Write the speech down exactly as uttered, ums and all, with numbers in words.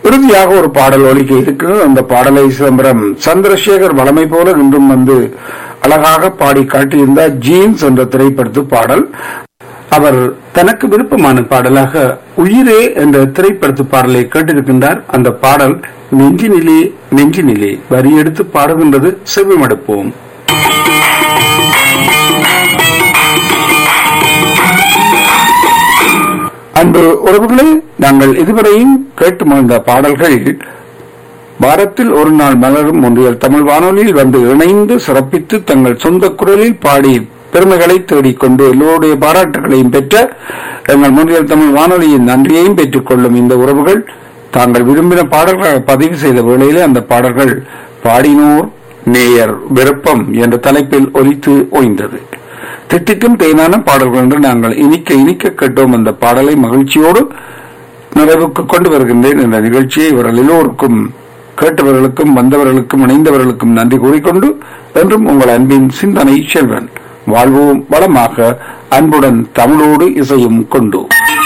இறுதியாக ஒரு பாடல் ஒலிக்க இருக்கிறது. அந்த பாடலை சிதம்பரம் சந்திரசேகர் வளமை போல இன்றும் வந்து அழகாக பாடி காட்டியிருந்தார். ஜீன்ஸ் என்ற திரைப்படத்து பாடல். அவர் தனக்கு விருப்பமான பாடலாக உயிரே என்ற திரைப்படத்து பாடலை கேட்டிருக்கின்றார். அந்த பாடல் நெஞ்சினிலே நெஞ்சினிலே வரி எடுத்து பாடுகின்றது. செவிமடுப்போம். அன்பு உறவுகளே, நாங்கள் இதுவரையும் கேட்டு மகிழ்ந்த பாடல்கள் வாரத்தில் ஒரு நாள் மலரும் ஒன்றியல் தமிழ் வானொலியில் வந்து இணைந்து சிறப்பித்து தங்கள் சொந்த குரலில் பாடி பெருமைகளை தேடிக்கொண்டு எல்லோருடைய பாராட்டுகளையும் பெற்ற எங்கள் முன்றியல் தமிழ் வானொலியின் நன்றியையும் பெற்றுக் கொள்ளும் இந்த உறவுகள் தாங்கள் விரும்பின பாடல்களை பதிவு செய்த வேளையிலே அந்த பாடல்கள் பாடினோர் நேயர் விருப்பம் என்ற தலைப்பில் ஒலித்து ஓய்ந்தது. திட்டிக்கும் தேனான பாடல்கள் என்று நாங்கள் இனிக்க இனிக்க கேட்டோம். அந்த பாடலை மகிழ்ச்சியோடு நிறைவுக்கு கொண்டு வருகின்றேன். என்ற நிகழ்ச்சியை இவர்கள் எல்லோருக்கும் கேட்டவர்களுக்கும் வந்தவர்களுக்கும் இணைந்தவர்களுக்கும் நன்றி கூறிக்கொண்டு என்றும் உங்கள் அன்பின் சிந்தனை செல்வன். வாழ்வோம் வளமாக, அன்புடன் தமிழோடு இசையும் கொண்டு.